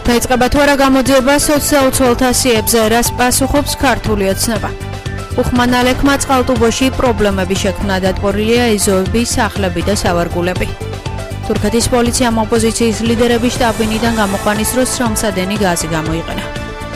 დაიწყება თუ არა გამოძიება სოციალურთა სიებზე, რას პასუხობს ქართული ოცნება. უხმანალექმა წყალტუბოში პრობლემები შექმნა, დატბორილია ეზოების სახლები და სავარგულები. თურქეთის პოლიციამ ოპოზიციის ლიდერების შტაბინიდან გამოყვანის დროს სრომსადენი გაზი გამოიყენა.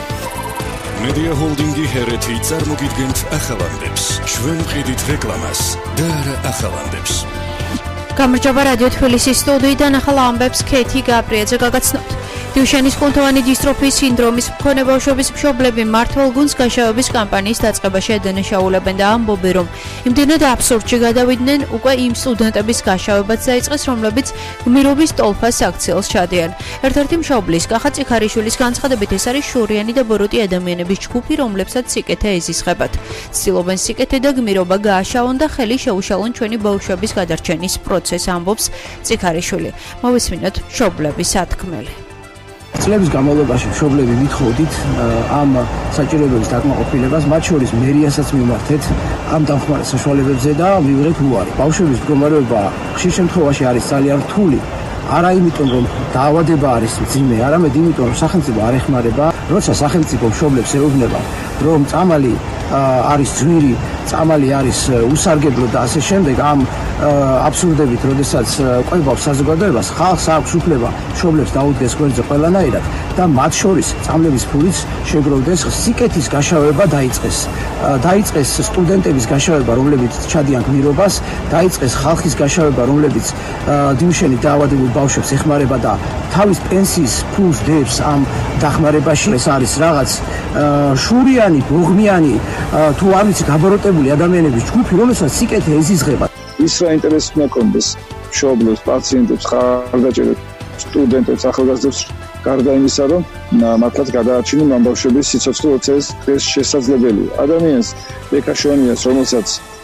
Media Holdingi Hereti წარმოგიდგენთ ახალანდებს. ჩვენ ვყიდით რეკლამას და არა ახალანდებს. გამარჯობა რადიო თბილისის სტუდიიდან ახალ ამბებს ქეთი გაბრიაძე გაგაცნობთ. დიუშენის კუნთოვანი დისტროფიის სინდრომის მქონე ბავშვების მშობლები მმართველ გუნდს გაშავების კამპანიის დაწყებაში ედენაშაულებენ და ამბობენ, რომ იმდენად აბსურდში გადავიდნენ, უკვე იმ სტუდენტების გაშავებაც დაიწყეს, რომლებიც გმირობის ტოლფას აქციელს ჩადიან. ერთ-ერთი მშობლის კახა წიქარიშვილის განცხადებით, ეს არის შორიანი და ბოროტი ადამიანების ჯგუფი, რომლებსაც სიკეთე ეზისხებათ. ცდილობენ სიკეთე და გმირობა გააშავონ და ხელი შეუშალონ ჩვენი ბავშვების გადარჩენის პროცესს, ამბობს წიქარიშვილი. მოვისმინოთ მშობლების სათქმელი. წლების განმავლობაში მშობლები ვითხოვდით ამ საჭიროებების დაკმაყოფილებას, მათ შორის მერიასაც მიმართეთ ამ დამხმარე საშუალებებზე და მივიღეთ უარი. ბავშვების მდგომარეობა ხშირ შემთხვევაში არის ძალიან რთული. არა იმიტომ, რომ დაავადება არის მძიმე, არამედ იმიტომ, რომ სახელმწიფო არ ეხმარება. როცა სახელმწიფო მშობლებს ეუბნება, რომ წამალი არის ძვირი, წამალი არის უსარგებლო და ასე შემდეგ, ამ აბსურდებით, როდესაც ყვებავს საზოგადოებას, ხალხს აქვს უფლება მშობლებს დაუდგეს გვერდზე ყველანაირად და მათ შორის წამლების ფულიც შეგროვდეს, სიკეთის გაშავება დაიწყეს სტუდენტების გაშავება, რომლებიც ჩადიან გმირობას, დაიწყეს ხალხის გაშავება, რომლებიც დიუშენით დაავადებულ ბავშვებს ეხმარება და თავის პენსიის ფულს დებს ამ დახმარებაში. ეს არის რაღაც შურიანი, ბოღმიანი, თუ არ ვიცი, გაბოროტებული ადამიანების ჯგუფი, რომელსაც სიკეთე ეზიზღება. ის რა ინტერესი უნდა კონდეს მშობლებს, პაციენტებს, ხარდაჭერებს, სტუდენტებს, ახალგაზრდებს, გარდა იმისა, რომ მართლაც გადაარჩინონ ამ ბავშვების სიცოცხლე, როცა ეს შესაძლებელია. ადამიანს ბეკაშონიას, რომელსაც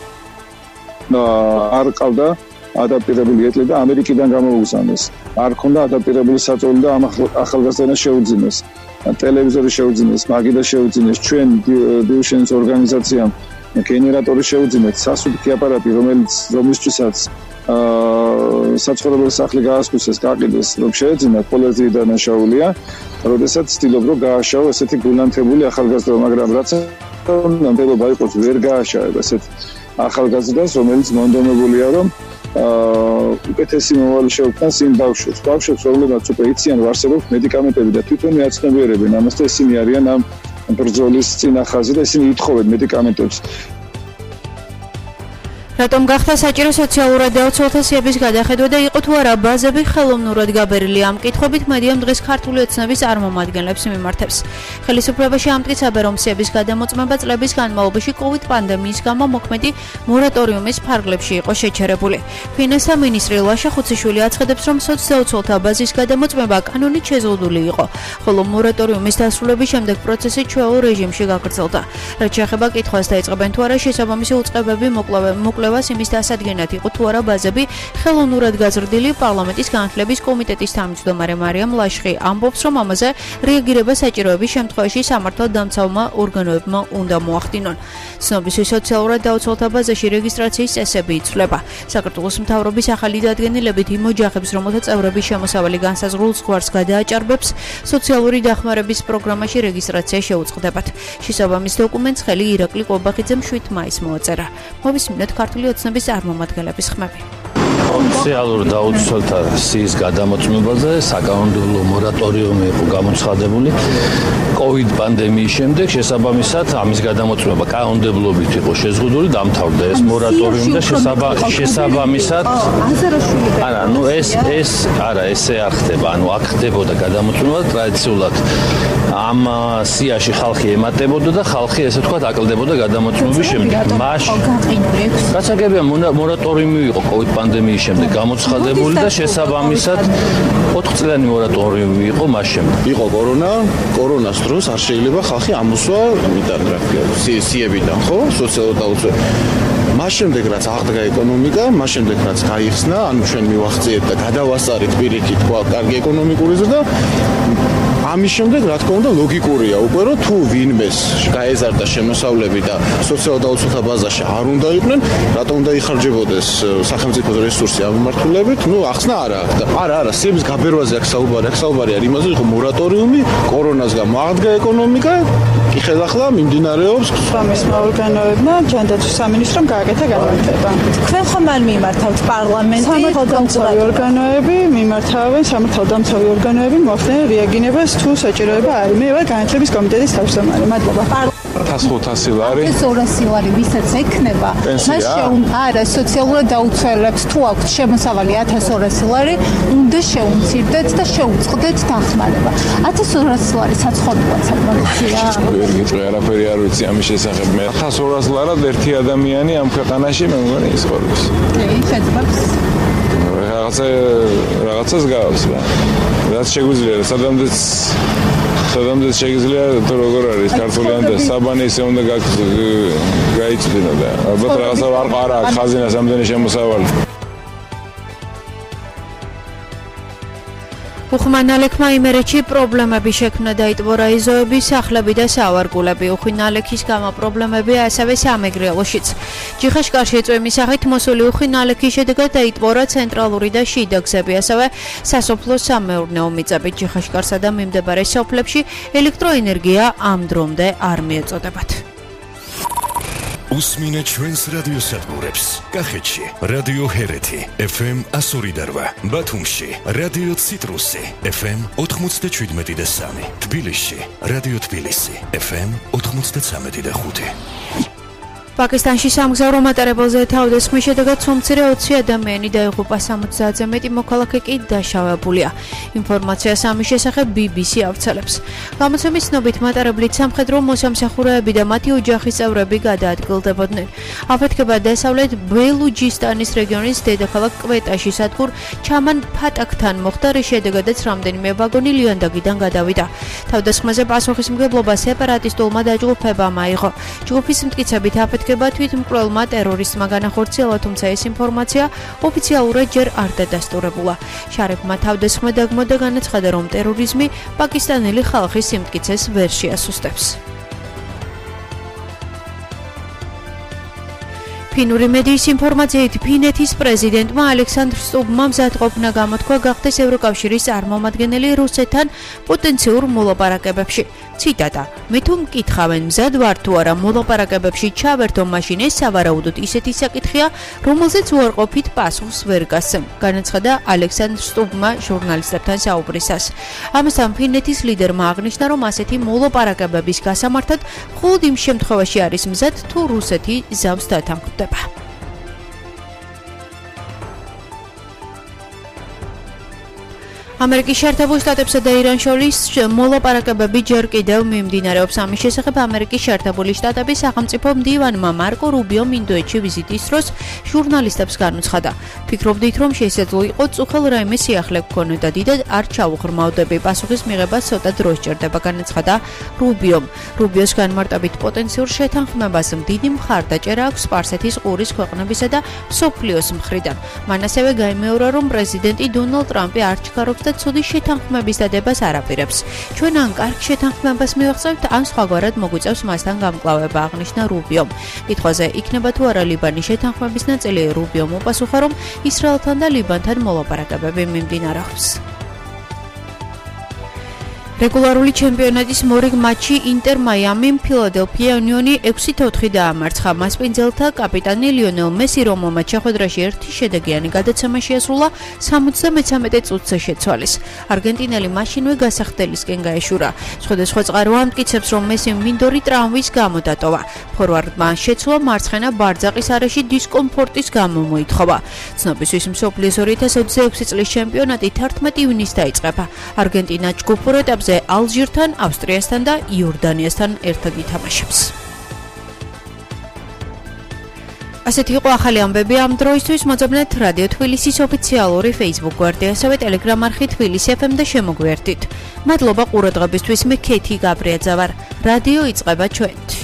არ ყავდა ადაპტირებული ეტლი და ამერიკიდან გამოუგზავნეს. არ ქონდა ადაპტირებული საწოლი და ამ ახალგაზრდას შეუძინეს. ტელევიზორი შეუძინეს, მაგიდა შეუძინეს, ჩვენ დიუშენის ორგანიზაციამ გენერატორი შეუძინეთ, სასუნთქი აპარატი, რომლისთვისაც საცხოვრებელი სახლი გაასკუსეს, გაყიდეს, რომ შეეძინათ, ყველაზე დანაშაულია, როდესაც ცდილობ რომ გააშავო ესეთი გულანთებული ახალგაზრდა, მაგრამ რაც ნამდვილობა იყოს, ვერ გააშავებ ესეთ ახალგაზრდას, რომელიც მონდომებულია, რომ უკეთესი მომავალი შეუქმნას იმ ბავშვებს, რომლებიც უკვე იციან, რომ არსებობს მედიკამენტები და თვითონ ეაცნობიერებენ ამას და ისინი არიან ამ ბრძოლის წინახაზე და ისინი ითხოვენ მედიკამენტებს. რატომ გახდა საჭირო სოციალურად დაუცველთა სიების გადახედვა და იყო თუ არა ბაზები ხელოვნურად გაბერილი? ამ კითხვებით მედიამ დღეს ქართული ოცნების წარმომადგენლებს მიმართებს. ხელისუფლებაში ამტკიცებენ, რომ სიების გადამოწმება წლების განმავლობაში COVID პანდემიის გამო მოქმედი მორატორიუმის ფარგლებში იყო შეჩერებული. ფინანსთა მინისტრი ლაშა ხუციშვილი აცხადებს, რომ სოციალურთა ბაზის გადამოწმება კანონით შეზღუდული იყო, ხოლო მორატორიუმის დასრულების შემდეგ პროცესი ჩვეულ რეჟიმში გაგრძელდა. რაც შეეხება კითხვას, დაიწყებენ თუ არა შესაბამისი უწყებები მოკვლევას იმის დასადგენად იყო თუ არა ბაზები ხელოვნურად გაზრდილი. პარლამენტის განათლების კომიტეტის თავმჯდომარე მარიამ ლაშხი ამბობს, რომ ამაზე რეაგირება საჭიროების შემთხვევაში სამართალდამცავმა ორგანოებმა უნდა მოახდინონ. ცნობისთვის სოციალურად დაუცველთა ბაზაში რეგისტრაციის წესები იცვლება. საქართველოს მთავრობის ახალი დადგენილებით იმ ოჯახებს, რომელთა წევრების შემოსავალი განსაზღვრულ ზღვარს გადააჭარბებს, სოციალური დახმარების პროგრამაში რეგისტრაცია შეუწყდებათ. შესაბამის დოკუმენტს ხელი ირაკლი ყობახიძემ 7 მაისს მოაწერა. მოვისმინოთ ქართული ოცნების წარმომადგენლების ხმები. სოციალურ დაუცველთა სიის გადამოწმებაზე საკანონმდებლო მორატორიუმი იყო გამოცხადებული COVID პანდემიის შემდეგ. შესაბამისად ამის გადამოწმება კანონმდებლობით იყო შეზღუდული, დამთავრდა ეს მორატორიუმი და შესაბამისად ესე არ ხდება. აქ ხდებოდა გადამოწმება ტრადიციულად ამ სიაში ხალხი ემატებოდა და ხალხი ესე ვთქვათ აკლდებოდა გადამოწმების შემდეგ. გასაგებია მორატორიუმი იყო COVID პანდემიის შემდეგ გამოცხადებული და შესაბამისად 4 წლიანი მორატორიუმი იყო მას შემდეგ. იყო კორონას დროს არ შეიძლება ხალხი ამოსვა სიებიდან, ხო? სოციალურად დაუცველი. მას შემდეგ რაც აღდგა ეკონომიკა, მას შემდეგ რაც გაიხსნა, ანუ ჩვენ მივახციეთ და გადავასწარეთ პირიქით, თქვა, კარგი ეკონომიკური ზრდა და ამის შემდეგ რა თქმა უნდა ლოგიკურია უკვე რომ თუ ვინმეს გაეზარდა შემოსავლები და სოციალურ დაუცველთა ბაზაში არ უნდა იყვნენ, რატომ უნდა იხარჯებოდეს სახელმწიფო რესურსი ამ მიმართულებით? ახსნა არა აქვს და არა, სიების გაბერვაზე აქ საუბარი არის იმაზე, რომ მორატორიუმი კორონას გამო აღდგა ეკონომიკა, კი ხელახლა მიმდინარეობს სამეცნიერო ორგანოებმა ჯანდაცვის სამინისტრომ გააკეთა განმარტება. თქვენ ხომ არ მიმართავთ პარლამენტი? სამართალდამცავი ორგანოები მიმართავენ, სამართალდამცავი ორგანოები მოახდენენ რეაგირებას თუ საჭიროება არის. მე ვარ განათლების კომიტეტის თავმჯდომარე. მადლობა. 1500 ლარი. ეს 200 ლარი ვისაც ექნება, მას არა სოციალურად დაუცველებს თუ აქვთ შემოსავალი 1200 ლარი, უნდა შეუმცირდეთ და შეუწყდეთ დახმარება. 1200 ლარი საცხოვრებლად საკმარისია. ვერ გიტყვი, არაფერი არ ვიცი ამის შესახებ. მე 1200 ლარად ერთი ადამიანი ამ ქვეყანაში მე მგონი ისყოლებს. შეძლებს. რაღაცას გავს რა. რაც შეგვიძლია, სადამდეც შეიძლება თუ როგორ არის ქართული ანდა საბანი ისე უნდა გაიწვინა და ალბათ რაღაცა არ აქვს ხაზინას ამდენი შემოსავალი. უხმანალექმა იმერეთში პრობლემები შექმნა დაიტბო რაიზოების სახლები და სავარგულები. უხმანალექის გამო პრობლემებია ასევე სამეგრელოშიც. ჯიხაშკარში წვიმის სახით მოსული უხმანალექის შედეგად დაიტბორა ცენტრალური და შიდა გზები, ასევე სასოფლო სამეურნეო მიწები. ჯიხაშკარსა და მიმდებარე სოფლებში ელექტროენერგია ამ დრომდე არ მიეწოდებათ. უსმინე ჩვენს რადიოსადგურებს. კახეთში რადიო ჰერეთი FM 102.8, ბათუმში რადიო ციტრუსი FM 97.3, თბილისში რადიო თბილისი FM 93.5. პაკისტანში სამგზავრო მატარებელზე თავდასხმის შედეგად სომცირე 20 ადამიანი დაიღუპა, 70-ზე მეტი მოქალაქე კი დაშავებულია. ინფორმაციას ამის შესახებ BBC ავრცელებს. გამოცემის ცნობით მატარებლით სამხედრო მოსამსახურეები და მათი ოჯახის წევრები გადაადგილდებოდნენ. აფეთქება დასავლეთ ბელუჯისტანის რეგიონის დედაქალაქ კვეტაში სადგურ ჩამან ფატაკთან მოხდა, რის შედეგადაც რამდენიმე ვაგონი ლიანდაგიდან გადავიდა. თავდასხმაზე პასუხისმგებლობა სეპარატისტულმა დაჯგუფებამ აიღო. ჯგუფის მტკიცებით აფეთქება თვითმკვლელმა ტერორისტმა განახორციელა, თუმცა ეს ინფორმაცია ოფიციალურად ჯერ არ დადასტურებულა. შარიფმა თავდასხმა დაგმო და განაცხადა, რომ ტერორიზმი პაკისტანელი ხალხის სიმტკიცეს ვერ შეასუსტებს. ფინური მედიის ინფორმაციით, ფინეთის პრეზიდენტმა ალექსანდრ სტუბმა მზადყოფნა გამოთქვა გახდეს ევროკავშირის წარმომადგენელი რუსეთთან პოტენციურ მოლაპარაკებებში. ციტატა: მე თუ მკითხავენ მზად ვარ თუ არა მოლაპარაკებებში ჩავერთო, მაშინ ეს სავარაუდოდ ისეთი საკითხია, რომელზეც უარყოფით პასუხს ვერ გასცემ, განაცხადა ალექსანდრ სტუბმა ჟურნალისტებთან საუბრისას. ამასთან ფინეთის ლიდერმა აღნიშნა, რომ ასეთი მოლაპარაკებების გასამართად მხოლოდ იმ შემთხვევაში არის მზად, თუ რუსეთი ზავს დათანხმდება. ამერიკის შეერთებულ შტატებსა და ირანს შორის მოლაპარაკებები ჯერ კიდევ მიმდინარეობს. ამის შესახებ ამერიკის შეერთებული შტატების სახელმწიფო მდივანმა მარკო რუბიომ ინდოეთში ვიზიტის დროს ჟურნალისტებს განუცხადა: ფიქრობდით, რომ შესაძლო იყო წუხელ რაიმე სიახლე გქონოდა და დიდად არ ჩავუღრმავდები. პასუხის მიღება ცოტა დროს სჭირდება, განაცხადა რუბიომ. რუბიოს განმარტებით პოტენციურ შეთანხმებას დიდი მხარდაჭერა აქვს სპარსეთის ყურის ქვეყნებისა და მსოფლიოს მხრიდან. მან ასევე გაიმეორა, რომ პრეზიდენტი დონალდ ტრამპი არ ჩქარობს და ცუდი შეთანხმების დადებას არ აპირებს. ჩვენ ან კარგ შეთანხმებას მივაღწევთ, ან სხვაგვარად მოგვიწევს მასთან გამკლავება, აღნიშნა რუბიომ. კითხვაზე იქნება თუ არა ლიბანის შეთანხმების ნაწილი, რუბიომ უპასუხა, რომ ისრაელთან და ლიბანთან მოლაპარაკებები მიმდინარეობს. რეგულარული ჩემპიონატის მორიგ მატჩი ინტერ მაიამიმ ფილადელფია უნიონი 6-4 დაამარცხა. მასპინძელთა კაპიტანი ლიონელ მესი, რომელმაც შეხვედრაში ერთი შედეგიანი გადაცემა შეასრულა, 73 წუთზე შეცვალეს. არგენტინელი მაშინვე გასახდელისკენ გაეშურა. სხვადასხვა წყარო ამტკიცებს, რომ მესიმ მინდორი ტრავმის გამო დატოვა. ფორვარდმა შეცვლა მარცხენა ბარძაყის არეში დისკომფორტის გამო მოითხოვა. ცნობისთვის მსოფლიოს 2026 წლის ჩემპიონატი 11 ივნისს დაიწყება. არგენტინა ჯგუფურ ეტაპზე ალჟირთან, ავსტრიასთან და იორდანიასთან ერთად ითამაშებს. ასეთი იყო ახალი ამბები ამ დროისთვის. მოძებნეთ რადიო თბილისის ოფიციალური Facebook გვერდი, ასევე Telegram არხი თბილისი FM და შემოგვიერთდით. მადლობა ყურადღებისთვის. მე ქეთი გაბრიაძე ვარ. რადიო იწყება ჩვენით.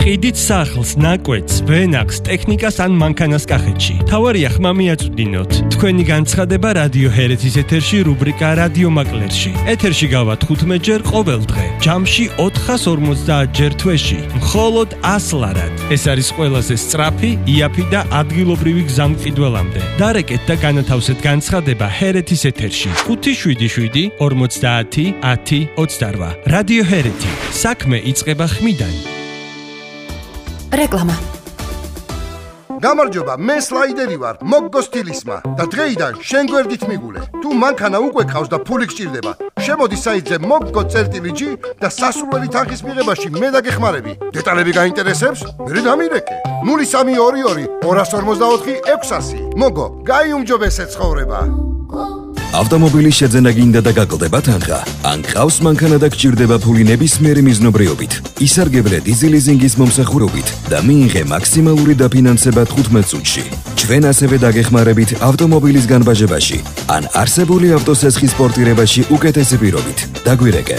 ყიდით სახლს, ნაკვეთს, ვენახს, ტექნიკას ან მანქანას კახეთში. თავარია ხმა მიაწვდინოთ. თქვენი განცხადება რადიო ჰერეთის ეთერში რუბრიკა რადიო მაკლერში. ეთერში გავა 15 ჯერ ყოველ დღე. ჯამში 450 ჯერ თვეში. მხოლოდ 100 ლარად. ეს არის ყველაზე სწრაფი, იაფი და ადგილობრივი გზამკიდველამდე. დარეკეთ და განათავსეთ განცხადება ჰერეთის ეთერში. 577 50 10 28. რადიო ჰერეთი. საქმე იწყება ხმიდან. რეკლამა. გამარჯობა, მე სლაიდერი ვარ, მოგგო სტილისმა და დღეიდან შენ გვერდით მიგულე. თუ მანქანა უკვე ყავს და ფული გჭირდება, შემოდი საიტზე moggo.g და სასურველი თანხის მიღებაში მე დაგეხმარები. დეტალები გაინტერესებს? მე დამირეკე. 0322 254 600. მოგო, გაიუმჯობესეთ ცხოვრება. ავტომობილის შეძენა გინდა და გაკლდება თანხა. ან ყავს მანქანა და გჭირდება ფული ნებისმიერი მიზნობრიობით. ისარგებლე დიზელიზინგის მომსახურებით და მიიღე მაქსიმალური დაფინანსება 15 წუთში. ჩვენ ასევე დაგეხმარებით ავტომობილის განბაჟებაში ან არსებული ავტოსესხის პორტირებაში უკეთესი პირობით. დაგვირეკე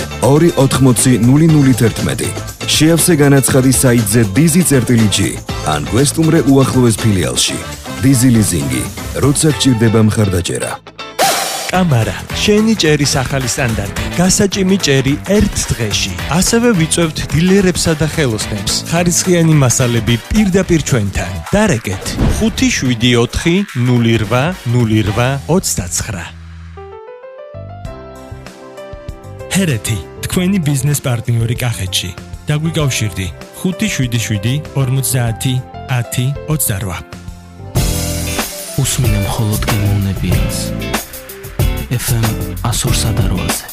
280 შეავსე განაცხადი საიტზე dizi.g ან გვესტუმრე უახლოეს ფილიალში. დიზელიზინგი, როცა გჭირდება მხარდაჭერა. კამარა, შენი ჭერის ახალი სტანდარტი. გასაჭიმი ჭერი ერთ დღეში. ასევე ვიწევთ დილერებსა და ხელოსნებს. ხარისხიანი მასალები პირდაპირ ჩვენთან. დარეკეთ 574 08 08 29. ჰერეთი, თქვენი ბიზნეს პარტნიორი კახეთში. დაგვიკავშირდი 577 50 10 28. უსმინე მხოლოდ გემოვნებიანს. FM 100-ზე.